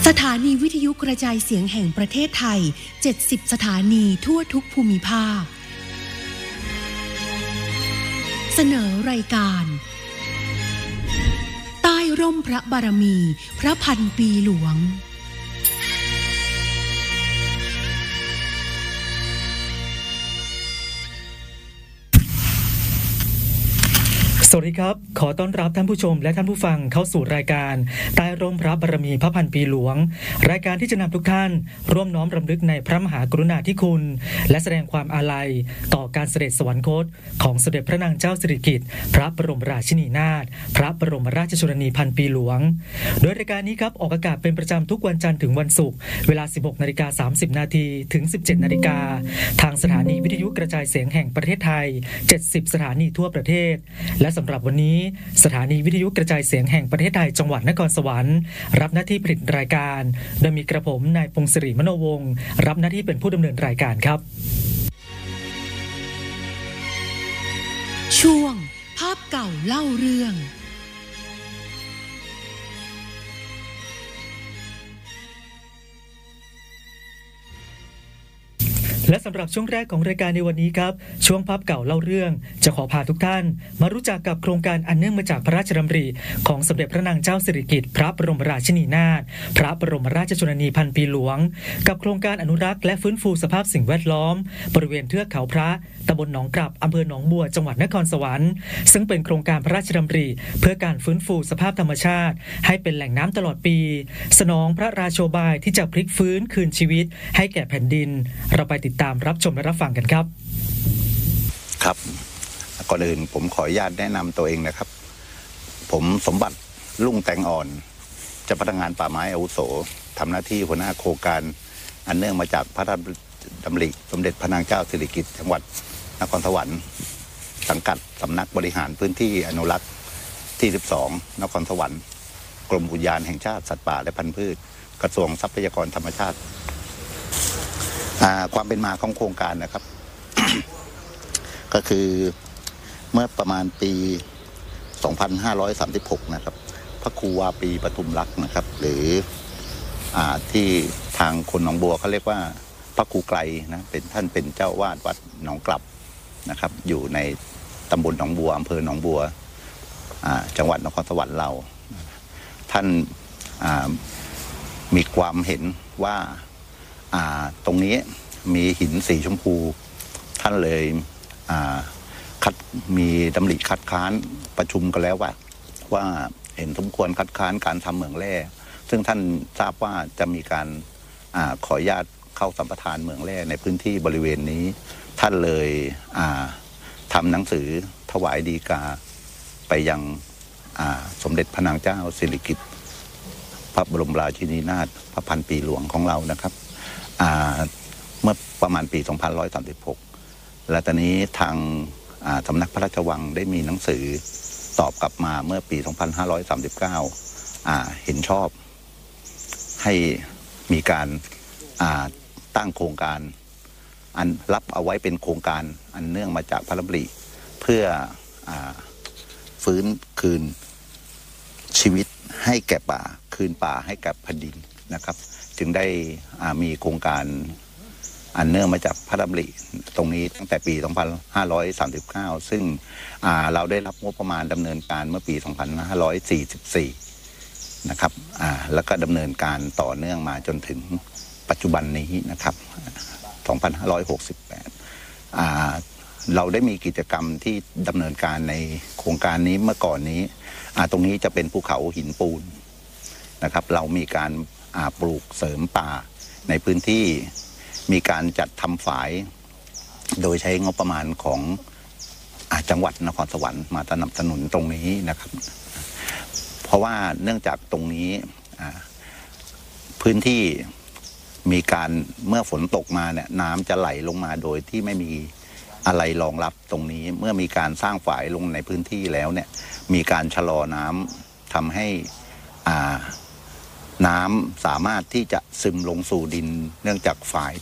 สถานีวิทยุกระจายเสียงแห่งประเทศไทย70สถานีทั่วทุกภูมิภาคเสนอรายการใต้ร่มพระบารมีพระพันปีหลวงสวัสดีครับขอต้อนรับท่านผู้ชมและท่านผู้ฟังเข้าสู่รายการใต้ร่มพระบารมีพระพันปีหลวงรายการที่จะนำทุกท่านร่วมน้อมรำลึกในพระมหากรุณาธิคุณและแสดงความอาลัยต่อการเสด็จสวรรคตของสมเด็จพระนางเจ้าสิริกิติ์พระบรมราชินีนาถพระบรมราชชนนีพันปีหลวงโดยรายการนี้ครับออกอากาศเป็นประจำทุกวันจันทร์ถึงวันศุกร์เวลา 16:30 น.ถึง 17:00 น.ทางสถานีวิทยุกระจายเสียงแห่งประเทศไทย70สถานีทั่วประเทศและสำหรับวันนี้สถานีวิทยุกระจายเสียงแห่งประเทศไทยจังหวัดนครสวรรค์รับหน้าที่ผลิตรายการโดยมีกระผมนายพงศิริมโนวงศ์รับหน้าที่เป็นผู้ดำเนินรายการครับช่วงภาพเก่าเล่าเรื่องและสำหรับช่วงแรกของรายการในวันนี้ครับช่วงภาพเก่าเล่าเรื่องจะขอพาทุกท่านมารู้จักกับโครงการอันเนื่องมาจากพระราชดำริของสมเด็จพระนางเจ้าสิริกิติ์พระบรมราชินีนาถพระบรมราชชนนีพันปีหลวงกับโครงการอนุรักษ์และฟื้นฟูสภาพสิ่งแวดล้อมบริเวณเทือกเขาพระตำบลหนองกลับอำเภอหนองบัวจังหวัดนครสวรรค์ซึ่งเป็นโครงการพระราชดำริเพื่อการฟื้นฟูสภาพธรรมชาติให้เป็นแหล่งน้ำตลอดปีสนองพระราโชบายที่จะพลิกฟื้นคืนชีวิตให้แก่แผ่นดินเราไปติดตามรับชมและรับฟังกันครับครับก่อนอื่นผมขออนุญาตแนะนำตัวเองนะครับผมสมบัติลุ่งแตงอ่อนเจ้าพนักงานป่าไม้อาวุโสทำหน้าที่หัวหน้าโครงการอันเนื่องมาจากพระราชดำริสมเด็จพระนางเจ้าสิริกิติ์จังหวัดนครสวรรค์สังกัดสำนักบริหารพื้นที่อนุรักษ์ที่12นครสวรรค์กรมอุทยานแห่งชาติสัตว์ป่าและพันธุ์พืชกระทรวงทรัพยากรธรรมชาติความเป็นมาของโครงการนะครับ ก็คือเมื่อประมาณปี 2536 นะครับพระครูวาปีปทุมรักษ์นะครับหรือที่ทางคนหนองบัวเขาเรียกว่าพระครูไกลนะท่านเป็นเจ้าวาดวัดหนองกลับนะครับอยู่ในตำบลหนองบัวอำเภอหนองบัวจังหวัดนครสวรรค์เราท่านมีความเห็นว่าตรงนี้มีหินสีชมพูท่านเลยมีดำริคัดค้านประชุมกันแล้วว่าเห็นสมควรคัดค้านการทำเหมืองแร่ซึ่งท่านทราบว่าจะมีการขออนุญาตเข้าสัมปทานเหมืองแร่ในพื้นที่บริเวณนี้ท่านเลยทำหนังสือถวายฎีกาไปยังสมเด็จพระนางเจ้าสิริกิติ์พระบรมราชินีนาถพระพันปีหลวงของเรานะครับเมื่อประมาณปี 2536 และตอนนี้ทางสำนักพระราชวังได้มีหนังสือตอบกลับมาเมื่อปี 2539 เห็นชอบให้มีการตั้งโครงการอันรับเอาไว้เป็นโครงการอันเนื่องมาจากพระราชดำริเพื่อฟื้นคืนชีวิตให้แก่ป่าคืนป่าให้กับแผ่นดินนะครับจึงได้มีโครงการอันเนื่องมาจากพระดำริตรงนี้ตั้งแต่ปี 2539 ซึ่งเราได้รับงบประมาณดำเนินการเมื่อปี 2544 นะครับแล้วก็ดำเนินการต่อเนื่องมาจนถึงปัจจุบันนี้นะครับ 2568 เราได้มีกิจกรรมที่ดำเนินการในโครงการนี้เมื่อก่อนนี้ตรงนี้จะเป็นภูเขาหินปูนนะครับเรามีการปลูกเสริมป่าในพื้นที่มีการจัดทำฝายโดยใช้งบประมาณของจังหวัดนครสวรรค์มาสนับสนุนตรงนี้นะครับเพราะว่าเนื่องจากตรงนี้พื้นที่มีการเมื่อฝนตกมาเนี่ยน้ำจะไหลลงมาโดยที่ไม่มีอะไรรองรับตรงนี้เมื่อมีการสร้างฝายลงในพื้นที่แล้วเนี่ยมีการชะลอน้ำทำให้น้ำสามารถที่จะซึมลงสู่ดินเนื่องจากฝาย